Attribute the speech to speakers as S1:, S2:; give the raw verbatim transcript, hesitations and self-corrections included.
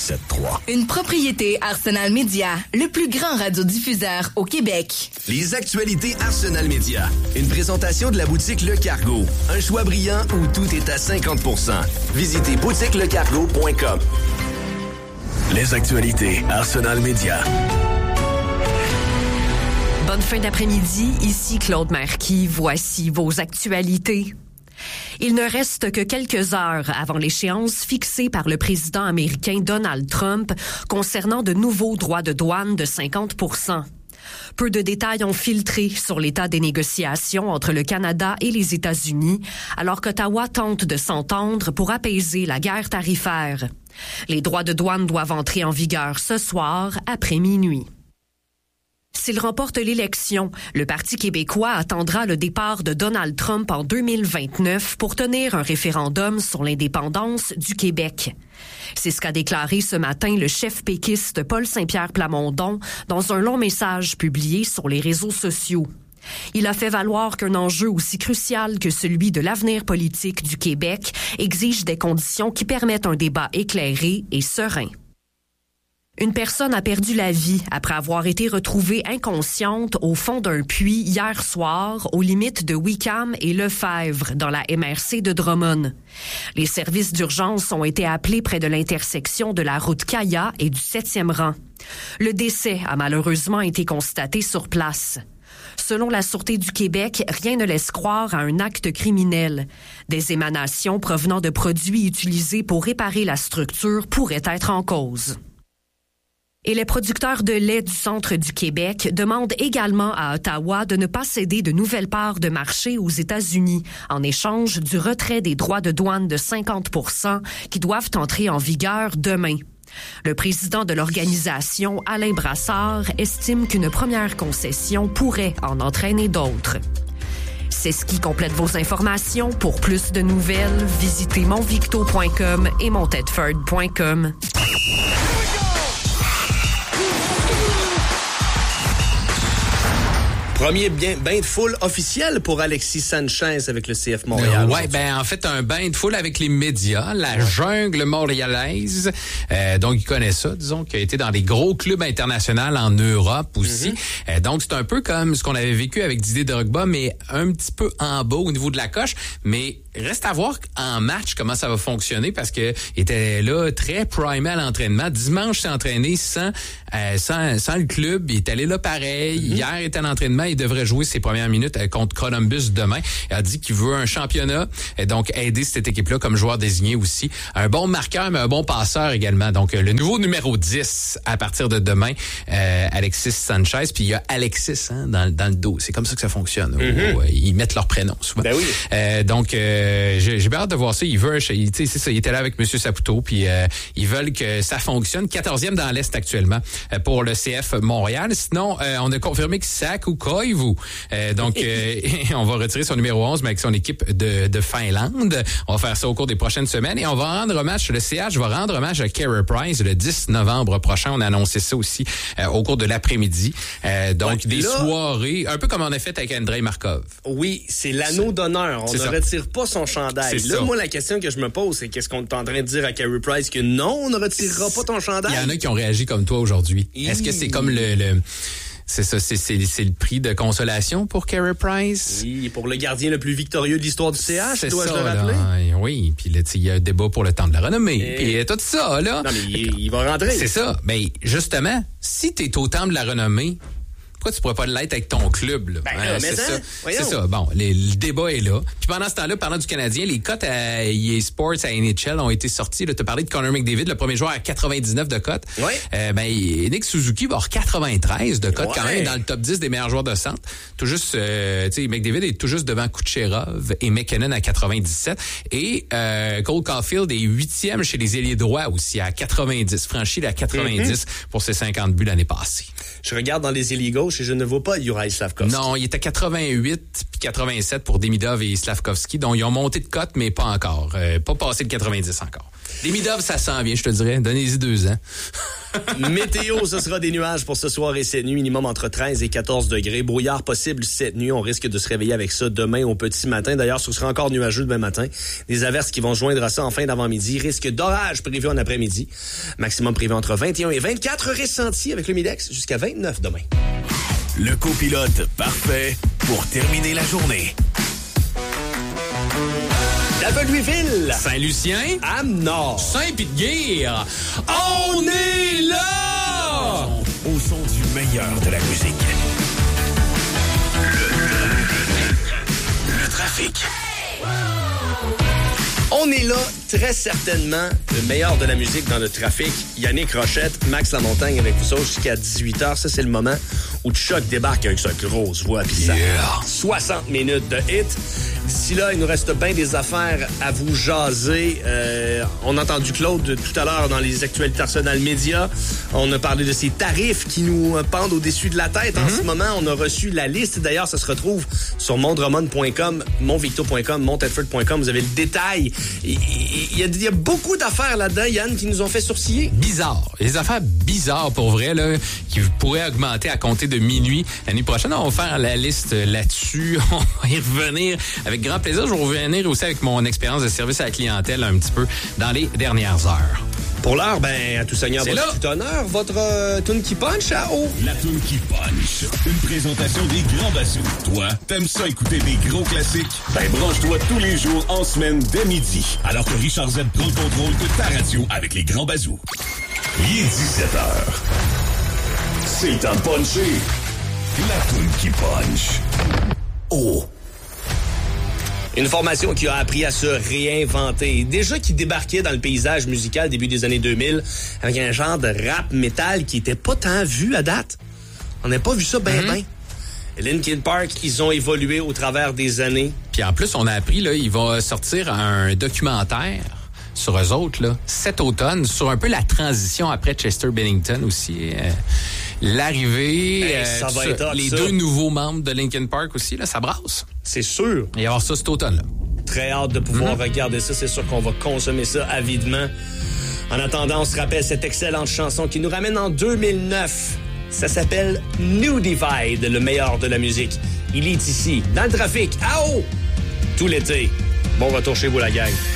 S1: sept trois.
S2: Une propriété Arsenal Média, le plus grand radiodiffuseur au Québec.
S3: Les actualités Arsenal Média. Une présentation de la boutique Le Cargo. Un choix brillant où tout est à cinquante pour cent. Visitez boutique le cargo point com.
S1: Les actualités Arsenal Média.
S4: Bonne fin d'après-midi, ici Claude Marquis. Voici vos actualités. Il ne reste que quelques heures avant l'échéance fixée par le président américain Donald Trump concernant de nouveaux droits de douane de cinquante pour cent. Peu de détails ont filtré sur l'état des négociations entre le Canada et les États-Unis, alors qu'Ottawa tente de s'entendre pour apaiser la guerre tarifaire. Les droits de douane doivent entrer en vigueur ce soir, après minuit. S'il remporte l'élection, le Parti québécois attendra le départ de Donald Trump en deux mille vingt-neuf pour tenir un référendum sur l'indépendance du Québec. C'est ce qu'a déclaré ce matin le chef péquiste Paul Saint-Pierre Plamondon dans un long message publié sur les réseaux sociaux. Il a fait valoir qu'un enjeu aussi crucial que celui de l'avenir politique du Québec exige des conditions qui permettent un débat éclairé et serein. Une personne a perdu la vie après avoir été retrouvée inconsciente au fond d'un puits hier soir aux limites de Wickham et Lefebvre dans la M R C de Drummond. Les services d'urgence ont été appelés près de l'intersection de la route Caya et du septième rang. Le décès a malheureusement été constaté sur place. Selon la Sûreté du Québec, rien ne laisse croire à un acte criminel. Des émanations provenant de produits utilisés pour réparer la structure pourraient être en cause. Et les producteurs de lait du centre du Québec demandent également à Ottawa de ne pas céder de nouvelles parts de marché aux États-Unis en échange du retrait des droits de douane de cinquante pour cent qui doivent entrer en vigueur demain. Le président de l'organisation, Alain Brassard, estime qu'une première concession pourrait en entraîner d'autres. C'est ce qui complète vos informations. Pour plus de nouvelles, visitez monvicto point com et montedford point com.
S5: Premier bien, bain de foule officiel pour Alexis Sanchez avec le C F Montréal.
S6: Euh, ouais, ben en fait un bain de foule avec les médias, la jungle montréalaise. Euh, donc il connaît ça, disons, qui a été dans des gros clubs internationaux en Europe aussi. Mm-hmm. Euh, donc c'est un peu comme ce qu'on avait vécu avec Didier Drogba, mais un petit peu en bas au niveau de la coche. Mais reste à voir en match comment ça va fonctionner parce que il était là très primé à l'entraînement. Dimanche, s'est entraîné sans, euh, sans sans le club. Il est allé là pareil. Mm-hmm. Hier, il était à l'entraînement. Il devrait jouer ses premières minutes contre Columbus demain. Il a dit qu'il veut un championnat et donc aider cette équipe-là comme joueur désigné aussi. Un bon marqueur, mais un bon passeur également. Donc, le nouveau numéro dix à partir de demain, euh, Alexis Sanchez. Puis il y a Alexis hein, dans, dans le dos. C'est comme ça que ça fonctionne. Mm-hmm. Où, où, ils mettent leur prénom souvent.
S5: Ben oui.
S6: Euh, donc, euh, j'ai, j'ai bien hâte de voir ça. Il veut, il, tu sais, c'est ça. Il était là avec M. Saputo. Puis euh, ils veulent que ça fonctionne. quatorzième dans l'Est actuellement euh, pour le C F Montréal. Sinon, euh, on a confirmé que Saku Koivu. Euh, donc, euh, on va retirer son numéro onze, mais avec son équipe de, de Finlande. On va faire ça au cours des prochaines semaines. Et on va rendre hommage, le C H va rendre hommage à Carey Price le dix novembre prochain. On a annoncé ça aussi euh, au cours de l'après-midi. Euh, donc, ouais, des là, soirées, un peu comme on a fait avec Andrei Markov.
S5: Oui, c'est l'anneau c'est, d'honneur. On ne ça. retire pas son chandail.
S6: C'est
S5: là,
S6: ça.
S5: moi, la question que je me pose, c'est qu'est-ce qu'on est en train de dire à Carey Price que non, on ne retirera pas ton chandail?
S6: Il y en a qui ont réagi comme toi aujourd'hui. Hi. Est-ce que c'est comme le... le C'est ça, c'est, c'est, c'est le prix de consolation pour Carey Price.
S5: Oui, pour le gardien le plus victorieux de l'histoire du C H, dois-je le rappeler?
S6: Là, oui, puis là, il y a un débat pour le temps de la renommée. Et... Puis tout ça, là.
S5: Non, mais il, il va rentrer.
S6: C'est ça. Mais justement, si t'es au temps de la renommée, pourquoi tu pourrais pas l'être avec ton club, là?
S5: Ben, là,
S6: hein,
S5: mais
S6: c'est
S5: ça.
S6: C'est ça. Bon, les, le débat est là. Puis pendant ce temps-là, parlant du Canadien, les cotes à E A Sports, à N H L ont été sorties. Tu as parlé de Connor McDavid, le premier joueur à quatre-vingt-dix-neuf de cotes.
S5: Ouais.
S6: Euh, ben, Nick Suzuki va avoir quatre-vingt-treize de cotes ouais. quand même dans le top dix des meilleurs joueurs de centre. Tout juste, euh, tu sais, McDavid est tout juste devant Kucherov et McKinnon à quatre-vingt-dix-sept. Et euh, Cole Caulfield est huitième chez les ailiers droits aussi à quatre-vingt-dix, franchi à quatre-vingt-dix mm-hmm. pour ses cinquante buts l'année passée.
S5: Je regarde dans les ailiers gauche et je ne vois pas Juraj Slafkovský.
S6: Non, il est à quatre-vingt-huit puis quatre-vingt-sept pour Demidov et Slafkovský, dont ils ont monté de cote, mais pas encore. Euh, pas passé le quatre-vingt-dix encore. Demidov, ça s'en vient, je te dirais. Donnez-y deux ans.
S5: Météo, ce sera des nuages pour ce soir et cette nuit, minimum entre treize et quatorze degrés. Brouillard possible cette nuit. On risque de se réveiller avec ça demain au petit matin. D'ailleurs, ce sera encore nuageux demain matin. Des averses qui vont joindre à ça en fin d'avant-midi. Risque d'orage prévu en après-midi. Maximum prévu entre vingt et un et vingt-quatre ressentis avec le Midex jusqu'à vingt-neuf demain.
S1: Le copilote parfait pour terminer la journée.
S5: Louisville,
S6: Saint-Lucien,
S5: Amenord,
S6: Saint-Pie-de-Guire, on est là!
S1: Au son du meilleur de la musique. Le, le trafic.
S5: On est là, très certainement, le meilleur de la musique dans le trafic. Yannick Rochette, Max Lamontagne avec vous autres jusqu'à dix-huit heures. Ça, c'est le moment où Chuck débarque avec sa grosse voix. Puis ça,
S6: Yeah.
S5: soixante minutes de hit. D'ici là, il nous reste bien des affaires à vous jaser. Euh, on a entendu Claude tout à l'heure dans les actualités Arsenal Média. On a parlé de ces tarifs qui nous pendent au-dessus de la tête. Mm-hmm. En ce moment, on a reçu la liste. D'ailleurs, ça se retrouve sur mondromon point com, montvicto point com, montedford point com. Vous avez le détail. Il y, y, y a beaucoup d'affaires là-dedans, Yann, qui nous ont fait sourciller.
S6: Bizarre. Les affaires bizarres, pour vrai, là, qui pourraient augmenter à compter de minuit. L'année prochaine, on va faire la liste là-dessus. On va y revenir avec grand plaisir. Je vais revenir aussi avec mon expérience de service à la clientèle un petit peu dans les dernières heures.
S5: Pour l'heure, ben, à tout seigneur,
S6: C'est
S5: votre
S6: là.
S5: tout honneur, votre euh, tune qui punch à haut.
S7: La toune qui punch. Une présentation des grands bassous. Toi, t'aimes ça écouter des gros classiques? Ben branche-toi tous les jours en semaine dès midi. Alors que Richard Z prend le contrôle de ta radio avec les grands bassous. Il est dix-sept heures. C'est le temps de puncher. La toune qui punch. Oh.
S5: Une formation qui a appris à se réinventer. Déjà qui débarquait dans le paysage musical début des années deux mille avec un genre de rap métal qui était pas tant vu à date. On n'a pas vu ça ben
S6: Mm-hmm.
S5: ben. Linkin Park, ils ont évolué au travers des années.
S6: Puis en plus, on a appris, là, il va sortir un documentaire sur eux autres, là, cet automne, sur un peu la transition après Chester Bennington aussi. Euh, l'arrivée,
S5: Hey,
S6: euh,
S5: ça
S6: tout
S5: va
S6: ça.
S5: être hot,
S6: les
S5: ça.
S6: deux nouveaux membres de Linkin Park aussi, là, ça brasse.
S5: C'est sûr.
S6: Il va y avoir ça cet automne-là.
S5: Très hâte de pouvoir
S6: Mm-hmm.
S5: regarder ça. C'est sûr qu'on va consommer ça avidement. En attendant, on se rappelle cette excellente chanson qui nous ramène en deux mille neuf. Ça s'appelle New Divide, le meilleur de la musique. Il est ici, dans le trafic, à haut, tout l'été. Bon retour chez vous, la gang.